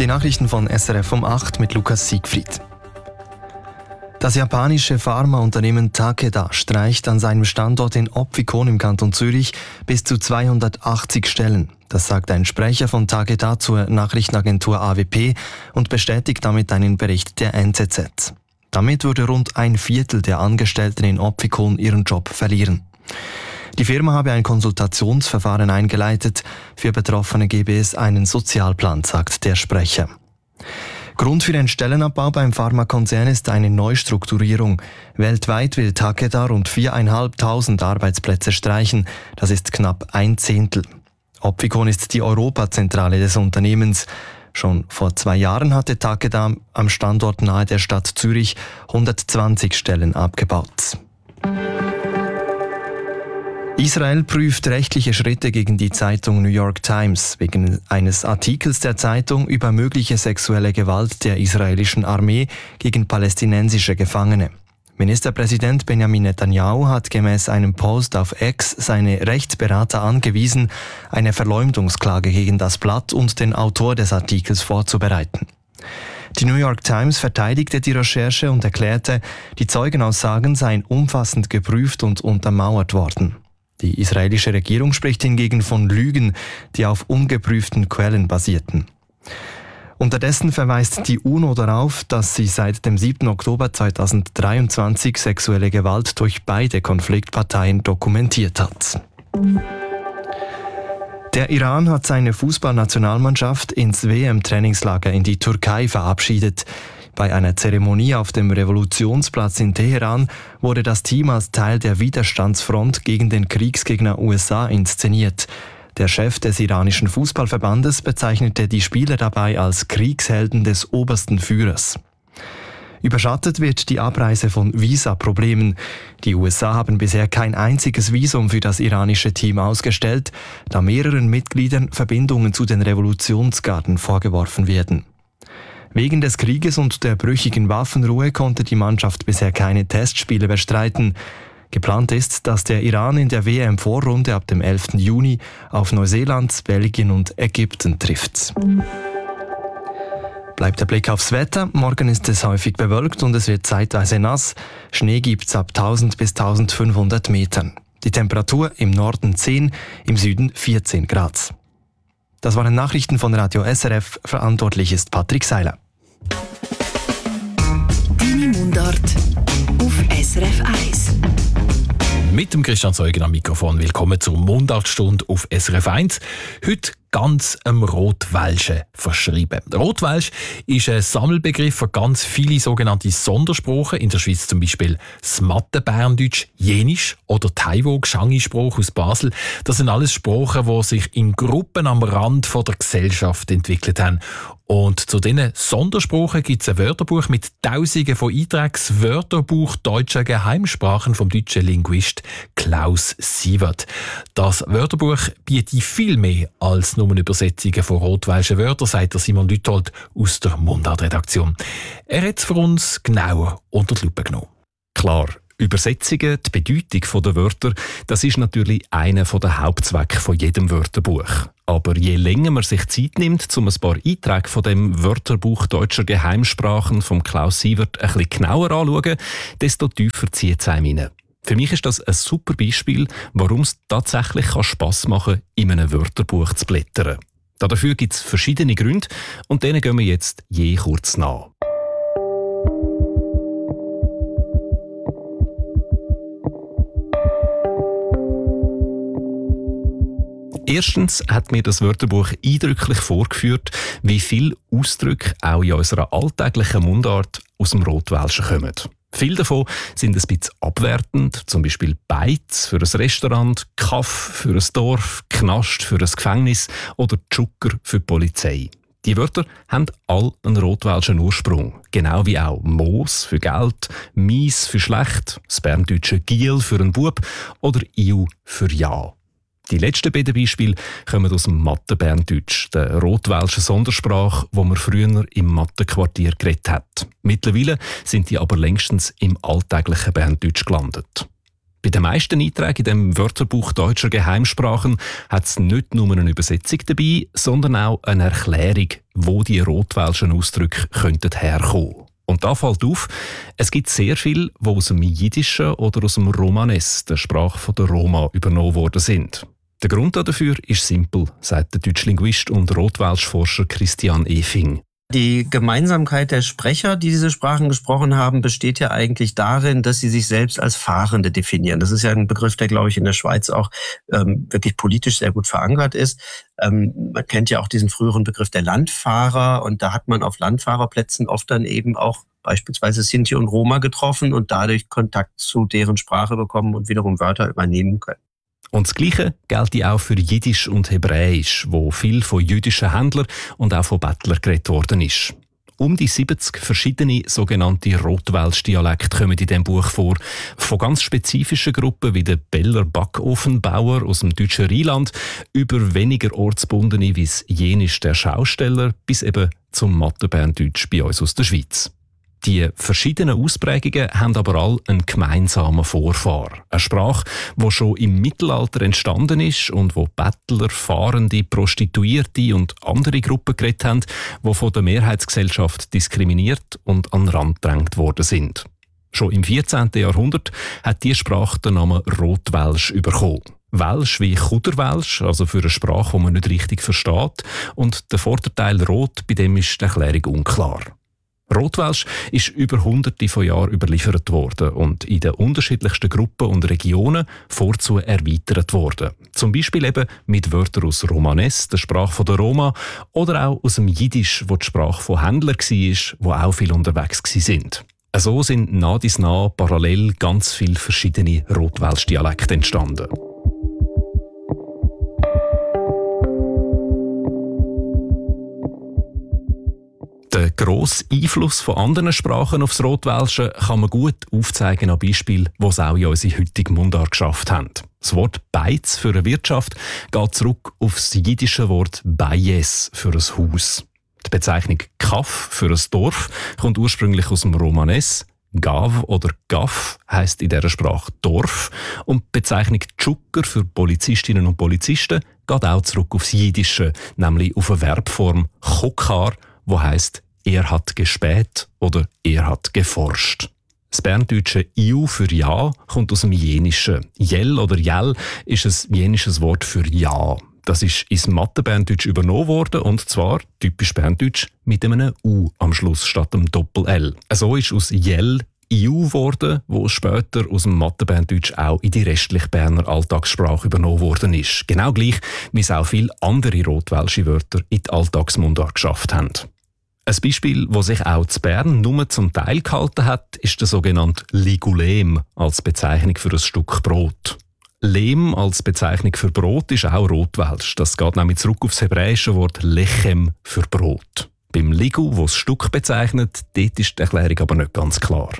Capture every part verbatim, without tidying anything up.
Nachrichten von S R F um acht mit Lukas Siegfried. Das japanische Pharmaunternehmen Takeda streicht an seinem Standort in Opfikon im Kanton Zürich bis zu zweihundertachtzig Stellen. Das sagt ein Sprecher von Takeda zur Nachrichtenagentur A W P und bestätigt damit einen Bericht der N Z Z. Damit würde rund ein Viertel der Angestellten in Opfikon ihren Job verlieren. Die Firma habe ein Konsultationsverfahren eingeleitet. Für Betroffene gebe es einen Sozialplan, sagt der Sprecher. Grund für den Stellenabbau beim Pharmakonzern ist eine Neustrukturierung. Weltweit will Takeda rund viertausendfünfhundert Arbeitsplätze streichen. Das ist knapp ein Zehntel. Opfikon ist die Europazentrale des Unternehmens. Schon vor zwei Jahren hatte Takeda am Standort nahe der Stadt Zürich hundertzwanzig Stellen abgebaut. Israel prüft rechtliche Schritte gegen die Zeitung New York Times wegen eines Artikels der Zeitung über mögliche sexuelle Gewalt der israelischen Armee gegen palästinensische Gefangene. Ministerpräsident Benjamin Netanyahu hat gemäß einem Post auf X seine Rechtsberater angewiesen, eine Verleumdungsklage gegen das Blatt und den Autor des Artikels vorzubereiten. Die New York Times verteidigte die Recherche und erklärte, die Zeugenaussagen seien umfassend geprüft und untermauert worden. Die israelische Regierung spricht hingegen von Lügen, die auf ungeprüften Quellen basierten. Unterdessen verweist die UNO darauf, dass sie seit dem siebten Oktober zweitausenddreiundzwanzig sexuelle Gewalt durch beide Konfliktparteien dokumentiert hat. Der Iran hat seine Fußballnationalmannschaft ins W M-Trainingslager in die Türkei verabschiedet. Bei einer Zeremonie auf dem Revolutionsplatz in Teheran wurde das Team als Teil der Widerstandsfront gegen den Kriegsgegner U S A inszeniert. Der Chef des iranischen Fußballverbandes bezeichnete die Spieler dabei als Kriegshelden des obersten Führers. Überschattet wird die Abreise von Visaproblemen. Die U S A haben bisher kein einziges Visum für das iranische Team ausgestellt, da mehreren Mitgliedern Verbindungen zu den Revolutionsgarden vorgeworfen werden. Wegen des Krieges und der brüchigen Waffenruhe konnte die Mannschaft bisher keine Testspiele bestreiten. Geplant ist, dass der Iran in der W M-Vorrunde ab dem elften Juni auf Neuseeland, Belgien und Ägypten trifft. Bleibt der Blick aufs Wetter. Morgen ist es häufig bewölkt und es wird zeitweise nass. Schnee gibt's ab tausend bis eintausendfünfhundert Metern. Die Temperatur im Norden zehn, im Süden vierzehn Grad. Das waren Nachrichten von Radio S R F. Verantwortlich ist Patrick Seiler. Deine Mundart auf S R F eins. Mit dem Christian Zeugen am Mikrofon. Willkommen zur Mundartstunde auf S R F eins. Heute ganz am Rotwelschen verschrieben. Rotwelsch ist ein Sammelbegriff für ganz viele sogenannte Sondersprachen. In der Schweiz zum Beispiel das Mattenberndeutsch, Jenisch oder Taiwo-Gshangi-Spruch aus Basel. Das sind alles Sprachen, die sich in Gruppen am Rand von der Gesellschaft entwickelt haben. Und zu diesen Sondersprachen gibt es ein Wörterbuch mit Tausenden von Einträgen, das Wörterbuch deutscher Geheimsprachen vom deutschen Linguist Klaus Siewert. Das Wörterbuch bietet viel mehr als nur Übersetzungen von rotwelschen Wörtern, sagt der Simon Lüthold aus der Mundart-Redaktion. Er hat es für uns genauer unter die Lupe genommen. Klar, Übersetzungen, die Bedeutung der Wörter, das ist natürlich einer der Hauptzwecke von jedem Wörterbuch. Aber je länger man sich Zeit nimmt, um ein paar Einträge von dem Wörterbuch deutscher Geheimsprachen von Klaus Siewert ein bisschen genauer anzuschauen, desto tiefer zieht es einem rein. Für mich ist das ein super Beispiel, warum es tatsächlich Spass machen kann, in einem Wörterbuch zu blättern. Dafür gibt es verschiedene Gründe und denen gehen wir jetzt je kurz nach. Erstens hat mir das Wörterbuch eindrücklich vorgeführt, wie viele Ausdrücke auch in unserer alltäglichen Mundart aus dem Rotwelschen kommen. Viele davon sind ein bisschen abwertend, zum Beispiel Beiz für ein Restaurant, Kaff für ein Dorf, Knast für ein Gefängnis oder Tschucker für die Polizei. Die Wörter haben alle einen rotwelschen Ursprung, genau wie auch Moos für Geld, Mies für schlecht, das berndeutsche Giel für einen Bub oder Iu für Ja. Die letzten beiden Beispiele kommen aus dem Mattenberndeutsch, der rotwelschen Sondersprache, wo man früher im Mattenquartier geredet hat. Mittlerweile sind die aber längstens im alltäglichen Berndeutsch gelandet. Bei den meisten Einträgen in dem Wörterbuch deutscher Geheimsprachen hat es nicht nur eine Übersetzung dabei, sondern auch eine Erklärung, wo die rotwelschen Ausdrücke könnten herkommen. Und da fällt auf, es gibt sehr viel, die aus dem Jiddischen oder aus dem Romanes, der Sprache der Roma, übernommen worden sind. Der Grund dafür ist simpel, sagt der deutsche Linguist und Rotwelschforscher Christian Efing. Die Gemeinsamkeit der Sprecher, die diese Sprachen gesprochen haben, besteht ja eigentlich darin, dass sie sich selbst als Fahrende definieren. Das ist ja ein Begriff, der, glaube ich, in der Schweiz auch ähm, wirklich politisch sehr gut verankert ist. Ähm, man kennt ja auch diesen früheren Begriff der Landfahrer und da hat man auf Landfahrerplätzen oft dann eben auch beispielsweise Sinti und Roma getroffen und dadurch Kontakt zu deren Sprache bekommen und wiederum Wörter übernehmen können. Und das Gleiche gilt auch für Jiddisch und Hebräisch, wo viel von jüdischen Händlern und auch von Bettlern geredet worden ist. Um die siebzig verschiedene sogenannte Rotwelsch-Dialekte kommen in diesem Buch vor. Von ganz spezifischen Gruppen wie der Beller Backofenbauer aus dem deutschen Rheinland über weniger ortsbundene wie das Jenisch der Schausteller bis eben zum Mattenberndeutsch bei uns aus der Schweiz. Die verschiedenen Ausprägungen haben aber alle einen gemeinsamen Vorfahr. Eine Sprache, die schon im Mittelalter entstanden ist und wo Bettler, Fahrende, Prostituierte und andere Gruppen geredet haben, die von der Mehrheitsgesellschaft diskriminiert und an den Rand gedrängt worden sind. Schon im vierzehnten Jahrhundert hat diese Sprache den Namen Rotwelsch bekommen. Welsch wie Chuderwelsch, also für eine Sprache, die man nicht richtig versteht. Und der Vorderteil Rot, bei dem ist die Erklärung unklar. Rotwelsch ist über hunderte von Jahren überliefert worden und in den unterschiedlichsten Gruppen und Regionen vorzu erweitert worden. Zum Beispiel eben mit Wörtern aus Romanes, der Sprache der Roma, oder auch aus dem Jiddisch, wo die Sprache von Händlern war, die auch viel unterwegs waren. So sind nah dies nah parallel ganz viele verschiedene Rotwelsch-Dialekte entstanden. Der grosse Einfluss von anderen Sprachen aufs Rotwelsche kann man gut aufzeigen an Beispielen, die es auch in unsere heutige Mundart geschafft haben. Das Wort «Beiz» für eine Wirtschaft geht zurück auf das jiddische Wort «Bayes» für ein Haus. Die Bezeichnung «Kaff» für ein Dorf kommt ursprünglich aus dem Romanes. Gav oder Gaff heisst in dieser Sprache Dorf und die Bezeichnung «Tschucker» für Polizistinnen und Polizisten geht auch zurück aufs Jiddische, nämlich auf eine Verbform «Chokar», wo heisst «er hat gespäht» oder «er hat geforscht». Das berndeutsche «iu» für «ja» kommt aus dem Jenischen. «Jell» oder «jell» ist ein jenisches Wort für «ja». Das ist ins Mattenberndeutsch übernommen worden und zwar, typisch Berndeutsch, mit einem «u» am Schluss statt dem Doppel-L. So ist aus «jell» «iu» geworden, wo später aus dem Mattenberndeutsch auch in die restliche Berner Alltagssprache übernommen worden ist. Genau gleich, wie es auch viele andere rotwelsche Wörter in die Alltagsmundart geschafft haben. Ein Beispiel, das sich auch zu Bern nur zum Teil gehalten hat, ist der sogenannte Ligulem als Bezeichnung für ein Stück Brot. Lehm als Bezeichnung für Brot ist auch Rotwelsch. Das geht nämlich zurück auf das hebräische Wort Lechem für Brot. Beim Ligu, das das Stück bezeichnet, dort ist die Erklärung aber nicht ganz klar.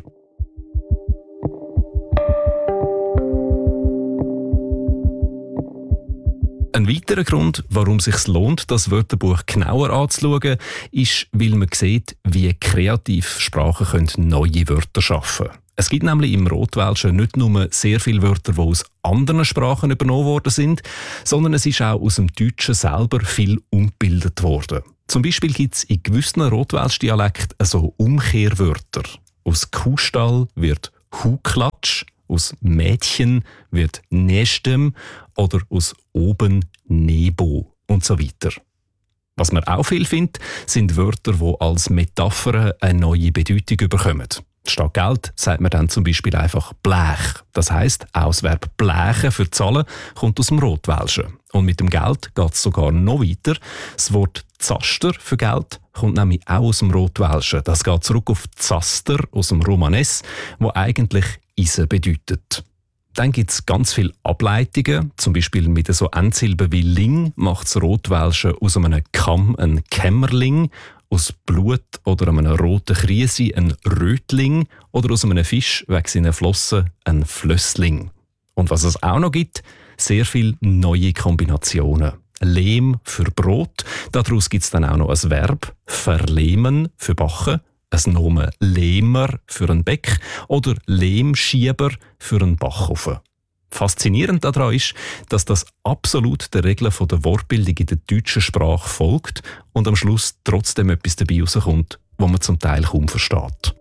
Ein weiterer Grund, warum es sich lohnt, das Wörterbuch genauer anzuschauen, ist, weil man sieht, wie kreativ Sprachen neue Wörter schaffen können. Es gibt nämlich im Rotwelschen nicht nur sehr viele Wörter, die aus anderen Sprachen übernommen worden sind, sondern es ist auch aus dem Deutschen selber viel umgebildet worden. Zum Beispiel gibt es in gewissen Rotwelsch-Dialekten so Umkehrwörter. Aus Kuhstall wird Huklatsch, aus Mädchen wird Nestem oder aus oben Nebo und so weiter. Was man auch viel findet, sind Wörter, die als Metapher eine neue Bedeutung bekommen. Statt Geld sagt man dann zum Beispiel einfach Blech. Das heisst, auch das Verb blechen für zahlen kommt aus dem Rotwelschen. Und mit dem Geld geht es sogar noch weiter. Das Wort Zaster für Geld kommt nämlich auch aus dem Rotwelschen. Das geht zurück auf Zaster aus dem Romanes, wo eigentlich Eisen bedeutet. Dann gibt es ganz viele Ableitungen, zum Beispiel mit so Endsilben wie Ling macht das Rotwelsche aus einem Kamm ein Kämmerling, aus Blut oder einem roten Kriesi ein Rötling oder aus einem Fisch wegen seiner Flossen ein Flössling. Und was es auch noch gibt, sehr viele neue Kombinationen. Lehm für Brot, daraus gibt es dann auch noch ein Verb, verlehmen für backen, ein Nomen Lehmer für einen Beck oder Lehmschieber für einen Backofen. Faszinierend daran ist, dass das absolut der Regel der Wortbildung in der deutschen Sprache folgt und am Schluss trotzdem etwas dabei rauskommt, was man zum Teil kaum versteht.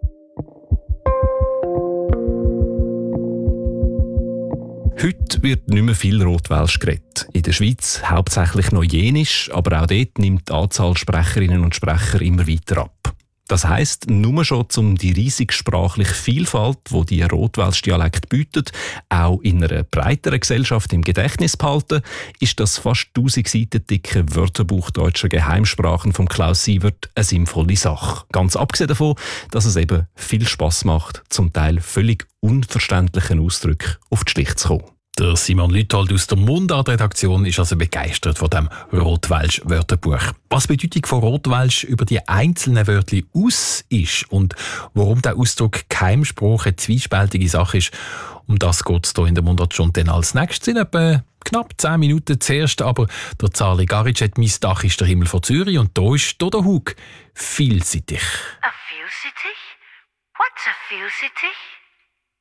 Heute wird nicht mehr viel Rotwelsch geredet. In der Schweiz hauptsächlich noch Jenisch, aber auch dort nimmt die Anzahl Sprecherinnen und Sprecher immer weiter ab. Das heisst, nur schon um die riesige sprachliche Vielfalt, die die Rotwelsch-Dialekt bietet, auch in einer breiteren Gesellschaft im Gedächtnis behalten, ist das fast tausend Seiten dicke Wörterbuch deutscher Geheimsprachen von Klaus Siewert eine sinnvolle Sache. Ganz abgesehen davon, dass es eben viel Spass macht, zum Teil völlig unverständlichen Ausdrücken auf die Schliche zu kommen. Der Simon Lüthold aus der Mundart-Redaktion ist also begeistert von dem Rotwelsch-Wörterbuch. Was die Bedeutung von Rotwelsch über die einzelnen Wörter aus ist und warum der Ausdruck Geheimspruch eine zwiespältige Sache ist, um das geht es hier in der Mundartstunde dann als nächstes in etwa knapp zehn Minuten zuerst. Aber der Zali Garic hat «Mein Dach ist der Himmel von Zürich» und da ist der Hug vielseitig. A vielseitig? What's a vielseitig?